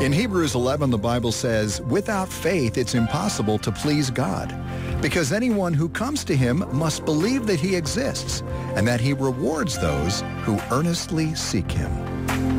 In Hebrews 11, the Bible says, without faith, it's impossible to please God, because anyone who comes to him must believe that he exists and that he rewards those who earnestly seek him.